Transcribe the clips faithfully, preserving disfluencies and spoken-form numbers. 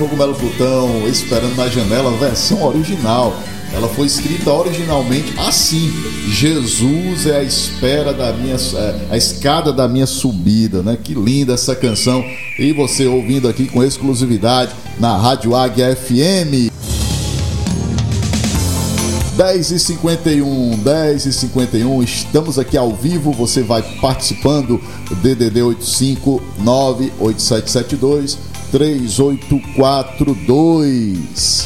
Cogumelo Plutão, Esperando na Janela, versão original. Ela foi escrita originalmente assim: Jesus é a espera da minha, é, a escada da minha subida, né? Que linda essa canção. E você ouvindo aqui com exclusividade na Rádio Águia F M. dez e cinquenta e um, dez e cinquenta e um, estamos aqui ao vivo. Você vai participando do D D D oito cinco nove oito sete sete dois três oito quatro dois.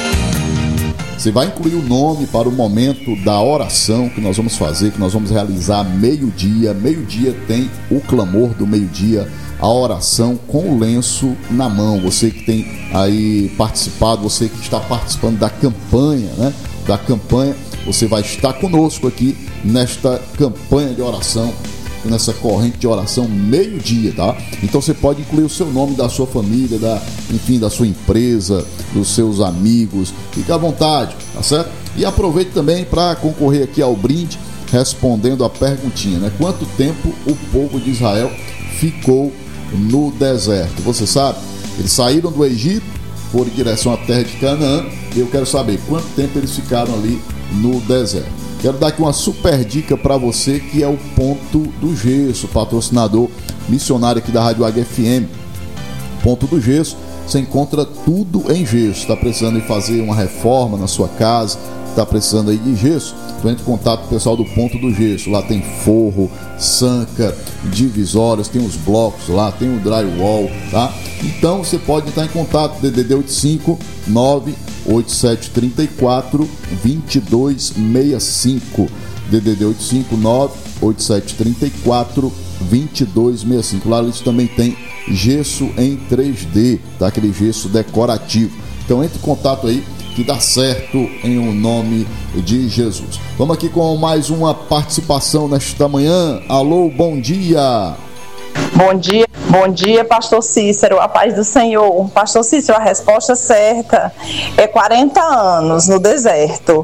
Você vai incluir o nome para o momento da oração que nós vamos fazer, que nós vamos realizar meio-dia. Meio-dia tem o clamor do meio-dia, a oração com o lenço na mão. Você que tem aí participado, você que está participando da campanha, né? Da campanha, você vai estar conosco aqui nesta campanha de oração, nessa corrente de oração meio-dia, tá? Então você pode incluir o seu nome, da sua família, da, enfim, da sua empresa, dos seus amigos. Fique à vontade, tá certo? E aproveite também para concorrer aqui ao brinde, respondendo a perguntinha, né? Quanto tempo o povo de Israel ficou no deserto? Você sabe? Eles saíram do Egito, foram em direção à terra de Canaã. Eu quero saber quanto tempo eles ficaram ali no deserto. Quero dar aqui uma super dica para você, que é o Ponto do Gesso, patrocinador missionário aqui da Rádio Águia F M. Ponto do Gesso, você encontra tudo em gesso. Está precisando de fazer uma reforma na sua casa, está precisando aí de gesso? Então entre em contato com o pessoal do Ponto do Gesso. Lá tem forro, sanca, divisórias, tem os blocos lá, tem o drywall, tá? Então você pode estar em contato, D D D oito cinco nove oito sete três quatro dois dois seis cinco, D D D oito cinco nove oito sete três quatro dois dois seis cinco. Lá eles também tem gesso em três D, tá? Aquele gesso decorativo. Então entre em contato aí, que dá certo em o nome de Jesus. Vamos aqui com mais uma participação nesta manhã. Alô, bom dia. Bom dia, bom dia, pastor Cícero, a paz do Senhor. Pastor Cícero, a resposta certa é quarenta anos no deserto.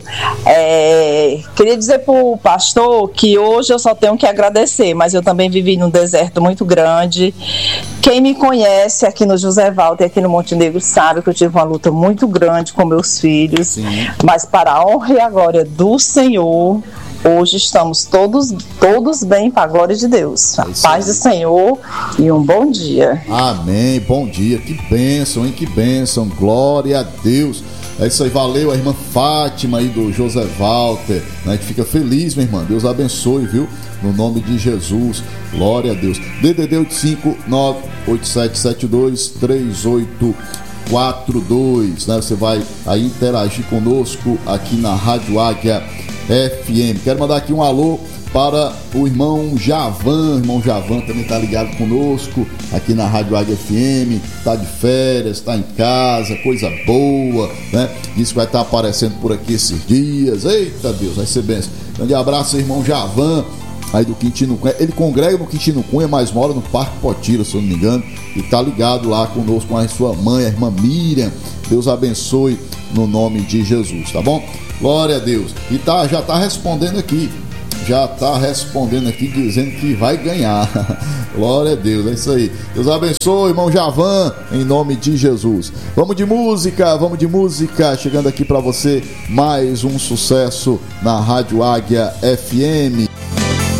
É, queria dizer para o pastor que hoje eu só tenho que agradecer, mas eu também vivi num deserto muito grande. Quem me conhece aqui no José Walter, aqui no Montenegro, sabe que eu tive uma luta muito grande com meus filhos. Sim. Mas para a honra e a glória do Senhor, hoje estamos todos, todos bem, para a glória de Deus. A paz do Senhor e um bom dia. Amém, bom dia, que bênção, hein, que bênção, glória a Deus. É isso aí, valeu a irmã Fátima aí do José Walter, né, que fica feliz, minha irmã, Deus abençoe, viu, no nome de Jesus, glória a Deus. D D D oito cinco nove oito sete sete dois três oito quatro dois, né, você vai aí interagir conosco aqui na Rádio Águia F M. Quero mandar aqui um alô para o irmão Javan. O irmão Javan também está ligado conosco aqui na Rádio Águia F M. Está de férias, está em casa, coisa boa, né? Diz que vai estar aparecendo por aqui esses dias. Eita Deus, vai ser bênção. Grande abraço, irmão Javan, aí do Quintino Cunha. Ele congrega no Quintino Cunha, mas mora no Parque Potira, se eu não me engano, e está ligado lá conosco com a sua mãe, a irmã Miriam. Deus abençoe no nome de Jesus, tá bom? Glória a Deus. E tá, já tá respondendo aqui. Já tá respondendo aqui, dizendo que vai ganhar. Glória a Deus, é isso aí. Deus abençoe, irmão Javan, em nome de Jesus. Vamos de música, vamos de música. Chegando aqui para você mais um sucesso na Rádio Águia F M.